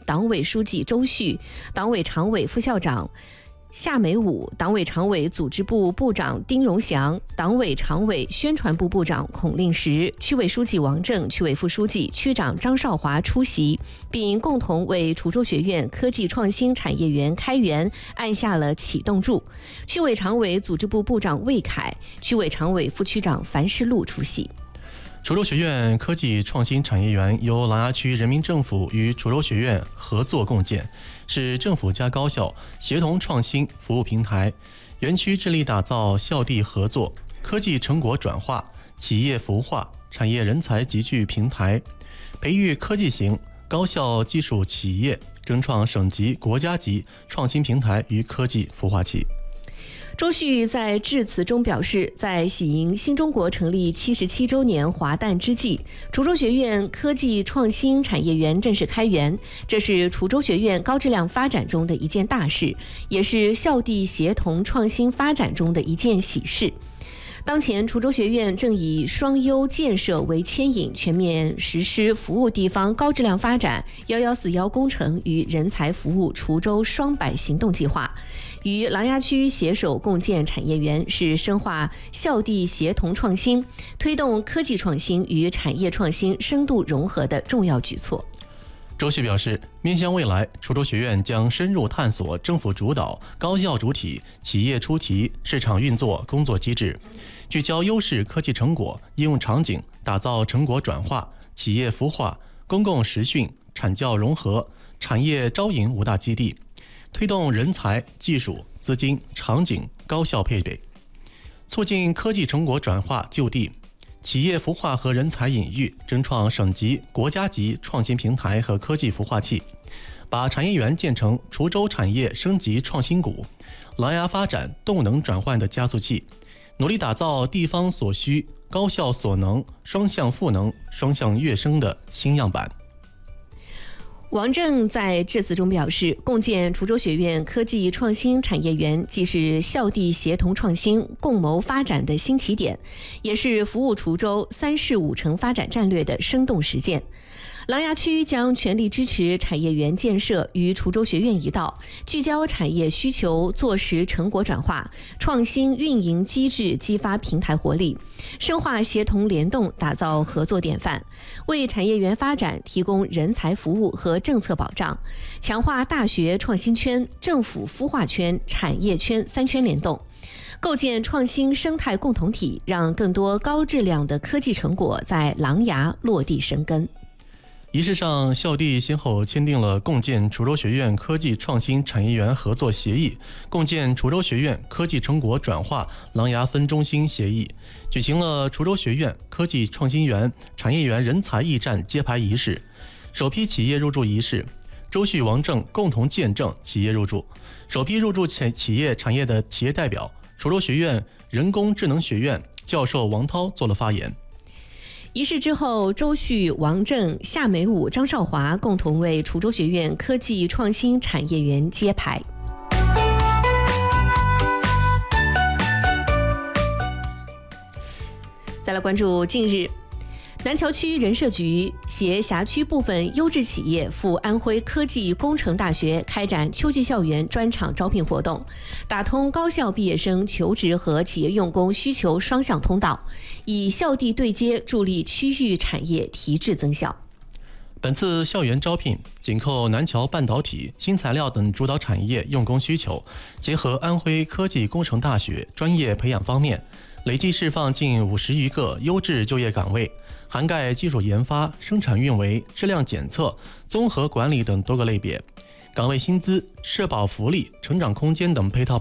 党委书记周旭、党委常委副校长夏美武、党委常委组织部部长丁荣祥、党委常委宣传部部长孔令时、区委书记王正、区委副书记、区长张少华出席，并共同为滁州学院科技创新产业园开园按下了启动柱。区委常委组织部部长魏凯、区委常委副区长樊世禄出席。 滁州学院科技创新产业园由琅琊区人民政府与滁州学院合作共建，是政府加高校协同创新服务平台。园区致力打造校地合作、科技成果转化、企业孵化、产业人才集聚平台，培育科技型高校技术企业，争创省级、国家级创新平台与科技孵化器。 周旭在致辞中表示，在喜迎新中国成立77周年华诞之际，滁州学院科技创新产业园正式开园，这是滁州学院高质量发展中的一件大事，也是校地协同创新发展中的一件喜事。当前，滁州学院正以双优建设为牵引，全面实施服务地方高质量发展1141工程与人才服务滁州双百行动计划，与琅琊区携手共建产业园，是深化校地协同创新、推动科技创新与产业创新深度融合的重要举措。 周旭表示，面向未来，滁州学院将深入探索政府主导、高校主体、企业出题、市场运作工作机制，聚焦优势科技成果应用场景，打造成果转化、企业孵化、公共实训、产教融合、产业招引5大基地，推动人才、技术、资金、场景高效配备，促进科技成果转化就地、企业孵化和人才引育，争创省级、国家级创新平台和科技孵化器，把产业园建成滁州产业升级创新谷、琅琊发展动能转换的加速器，努力打造地方所需、高校所能、双向赋能、双向跃升的新样板。 王正在致辞中表示，共建滁州学院科技创新产业园既是校地协同创新、共谋发展的新起点，也是服务滁州3市5城发展战略的生动实践。琅琊区将全力支持产业园建设与滁州学院一道，聚焦产业需求，做实成果转化，创新运营机制激发平台活力，深化协同联动，打造合作典范，为产业园发展提供人才服务和政策保障，强化大学创新圈、政府孵化圈、产业圈3圈联动，构建创新生态共同体，让更多高质量的科技成果在琅琊落地生根。 仪式上，校地先后签订了共建滁州学院科技创新产业园合作协议、共建滁州学院科技成果转化琅琊分中心协议，举行了滁州学院科技创新园产业园人才驿站揭牌仪式。首批企业入驻仪式，周旭、王正共同见证企业入驻。首批入驻企业产业的企业代表，滁州学院人工智能学院教授王涛做了发言。 仪式之后，周旭、王正、夏美武、张少华共同为滁州学院科技创新产业园揭牌。再来关注近日，南桥区人社局携辖区部分优质企业赴安徽科技工程大学开展秋季校园专场招聘活动，打通高校毕业生求职和企业用工需求双向通道，以校地对接，助力区域产业提质增效。 本次校园招聘紧扣南桥半导体、新材料等主导产业用工需求，结合安徽科技工程大学专业培养方面，累计释放近50余个优质就业岗位，涵盖技术研发、生产运维、质量检测、综合管理等多个类别，岗位薪资、社保福利、成长空间等配套